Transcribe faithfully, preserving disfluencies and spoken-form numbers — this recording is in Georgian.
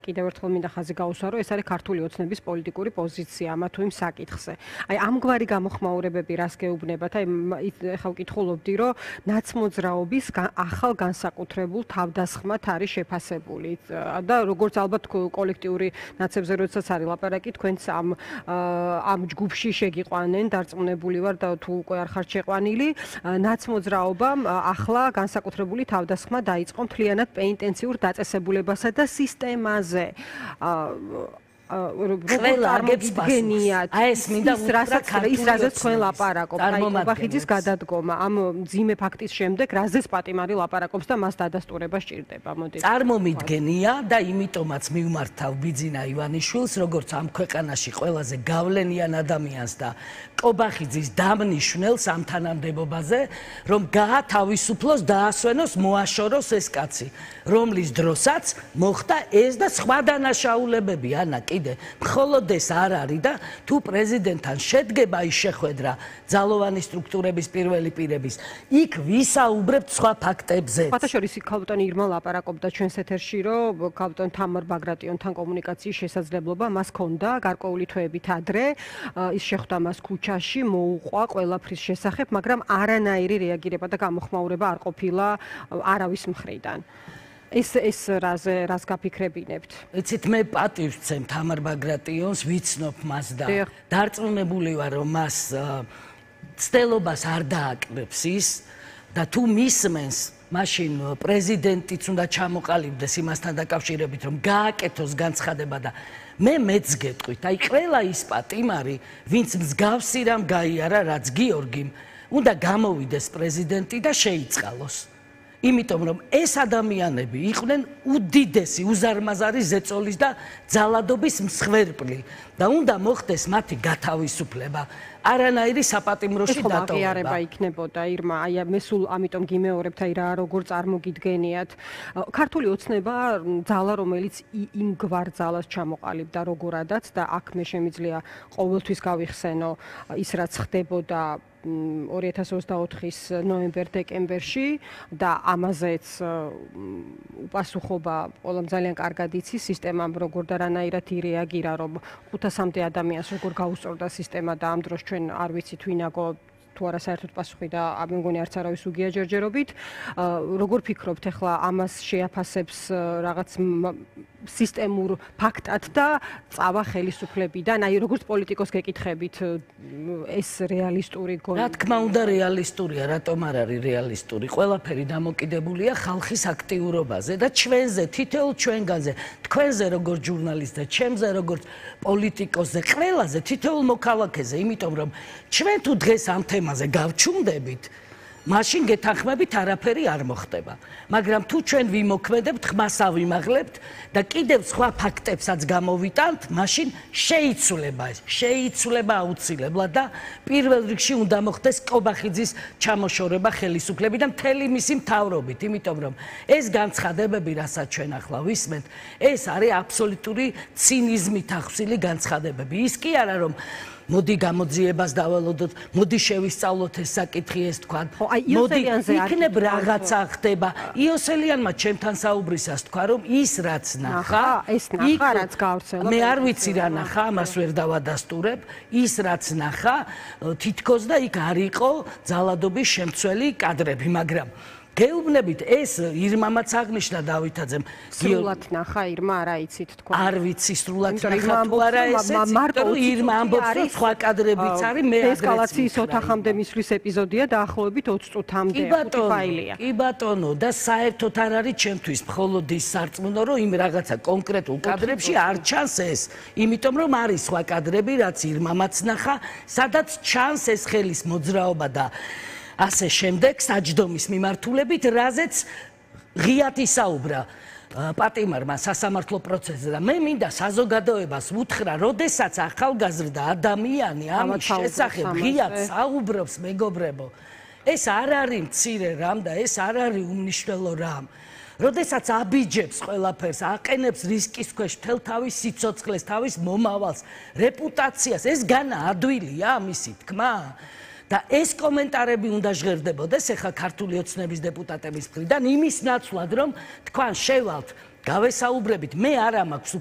კიდევ ერთხელ მინდა ხაზი გაუსვარო, ეს არის ქართული ოცნების პოლიტიკური პოზიცია ამა თუ იმ საკითხზე. აი ამგვარი გამოხმაურებები რას გეუბნებათ? აი ეხლა ვკითხულობდი, რომ ნაცმოძრაობის ახალ განსაკუთრებულ თავდასხმად არის შეფასებული და როგორც ალბათ კოლექტიური ნაცებზე როდესაც არის ლაპარაკი, თქვენც ამ ამ ჯგუფში შეგიყვანენ, დარწმუნებული ვარ და თუ უკვე არ ხართ შეყვანილი, ნაცმოძრაობამ ახლა განსაკუთრებული თავდასხმა დაიწყო მთლიანად პენიტენციურ დაწესებულებასა და სისტემაზე. ყველა აგებს გენიათ. აი ეს მინდა უთხრა ის რაზეც თქვენ ლაპარაკობთ. აი ყობახიძის გადადგომა ამ ძიმე ფაქტის შემდეგ რაზეც პატიმარი ლაპარაკობს და მას დადასტურება სჭირდება. მოდი. წარმომიდგენია და იმიტომაც მივმართავ ბიძინა ივანიშვილს, როგორც ამ ქვეყანაში ყველაზე გავლენიან ადამიანს და ყობახიძის დამნიშვნელს ამ თანამდებობაზე, რომ გაათავისუფლოს, დაასვენოს, მოაშოროს ეს კაცი, რომლის დროსაც მოხდა ეს და სხვა დანაშაულებები. ანა მხოლოდ ეს არ არის და თუ პრეზიდენტთან შედგება ის შეხვედრა ძალოვანი სტრუქტურების პირველი პირების, იქ ვისაუბრებთ სხვა ფაქტებზე. ფათაშორის ქალბატონი ირმა ლაპარაკობდა ჩვენს ეთერში, რომ ქალბატონ თამარ ბაგრატიონთან კომუნიკაციის შესაძლებლობა მას ჰქონდა გარკვეული თვეებით ადრე, ის შეხვდა მას ქუჩაში, მოუყვა ყველაფრის შესახებ, მაგრამ არანაირი რეაგირება და გამოხმაურება არ ყოფილა არავის მხრიდან. ეს ეს რაზე რას გაფიქრებინებთ? იცით მე პატივს ვცემ თამარ ბაგრატიონს, ვიცნობ მას და დარწმუნებული ვარ, რომ მას ცდელობას არ დააკრებს ის და თუ მისმენს, მაშინ პრეზიდენტიც უნდა ჩამოყალიბდეს იმასთან დაკავშირებით, რომ გააკეთოს განცხადება და მე მეც გეტყვით, აი ყველა ის პატიმარი, ვინც მსგავსი რამ გაიარა, რაც გიორგიმ, უნდა გამოვიდეს პრეზიდენტი და შეიწყალოს. იმიტომ რომ ეს ადამიანები იყვნენ უდიდესი უზარმაზარი ზეწოლის და ძალადობის მსხვერპლი და უნდა მოხდეს მათი გათავისუფლება. არანაირი საპატიმროში დატოვება. ეს აღიარება იქნებოდა ირმა, აი მე სულ ამიტომ გიმეორებთ, აი რა როგორ წარმოგიდგენიათ. ქართული ოცნება ძალა, რომელიც იმგვარ ძალას ჩამოყალიბდა როგორადაც და აქ მე შემიძლია ყოველთვის გავიხსენო ის რაც ხდებოდა ორი ათას ოცდაოთხის ნოემბერ-დეკემბერში და ამაზეც უპასუხობა ყველამ ძალიან კარგად იცის სისტემამ როგორ და რანაირად ირეაგირა, რომ ხუთასამდე ადამიანს როგორ გაუსწორდა სისტემა და ამ დროს ჩვენ არ ვიცით ვინაგო თუ არა საერთოდ პასუხი და მე მგონი არც არავის უგია ჯერჯერობით. როგორ ფიქრობთ ახლა ამას შეაფასებს რაღაც სისტემურ ფაქტად და წავა ხელისუფლებიდან? აი როგორც პოლიტიკოს გეკითხებით ეს რეალისტური გონია? რა თქმა უნდა რეალისტურია, რატომ არ არის რეალისტური? ყველაფერი დამოკიდებულია ხალხის აქტიურობაზე და ჩვენზე, თითოეულ ჩვენგანზე, თქვენზე როგორც ჟურნალისტზე, ჩემზე როგორც პოლიტიკოსზე, ყველაზე, თითოეულ მოქალაქეზე, იმიტომ რომ ჩვენ თუ დღეს ამ თემაზე გავჩუმდებით, მაშინ გეთანხმებით არაფერი არ მოხდება. მაგრამ თუ ჩვენ ვიმოქმედებთ, ხმას ავიმაღლებთ და კიდევ სხვა ფაქტებსაც გამოვიტანთ, მაშინ შეიცვლება ეს, შეიცვლება აუცილებლად და პირველ რიგში უნდა მოხდეს ყობახიძის ჩამოშორება ხელისუფლებიდან მთელი მისი მთავრობით, იმიტომ რომ ეს განცხადებები, რასაც ჩვენ ახლა ვისმენთ, ეს არის აბსოლუტური ცინიზმით ახსილი განცხადებები. ის კი არა რომ მოდი გამოძიებას დავალოდოთ, მოდი შევისწავლოთ ეს საკითხი, ეს თქვა. მოდი იქნებ რაღაცა ხდება. იოსელიანმა ჩემთან საუბრისას თქვა, რომ ის რაც ნახა, ეს ნახა, რაც გავრცელა. მე არ ვიცი რა ნახა, ამას ვერ დავადასტურებ. ის რაც ნახა, თითქოს და იქ არ იყო ძალადობის შემცველი კადრები, მაგრამ გეუბნებით ეს ირმამაც აღნიშნა დავითაძემ. სრულად ნახა ირმა, არა იცით თქვა. არ ვიცი სრულად ნახა თუ არა ესეც, რომ ირმა ამბობს, რომ სხვა კადრებიც არის, მე ადრეც. ესკალაციის ოთახამდე მისვლის ეპიზოდია და ახლობებით ოცი წუთამდე ხუთი ფაილია. კი ბატონო, და საერთოდ არ არის ჩემთვის მხოლოდ ის სარწმუნო, რომ იმ რაღაცა კონკრეტულ კადრებში არ ჩანს ეს, იმიტომ რომ არის სხვა კადრები, რაც ირმამაც ნახა, სადაც ჩანს ეს ხელის მოძრაობა და ასე შემდეგ საჯდომის მიმართულებით, რაზეც ღიად ისაუბრა პატიმარმა სასამართლო პროცესზე და მე მინდა საზოგადოებას ვუთხრა, როდესაც ახალგაზრდა ადამიანი ამის შესახებ ღიად საუბრობს, მეგობრებო, ეს არ არის მცირე რამ და ეს არ არის უმნიშვნელო რამ. როდესაც აბიჯებს ყველაფერს, აყენებს რისკის ქვეშ მთელ თავის სიცოცხლეს, თავის მომავალს, რეპუტაციას, ეს განა ადვილია ამისი თქმა? და ეს კომენტარები უნდა ჟღერდებოდეს ახლა ქართული ოცნების დეპუტატების მხრიდან იმის ნაცვლად, რომ თქვან შევალთ გავესაუბრებით, მე არა მაქვს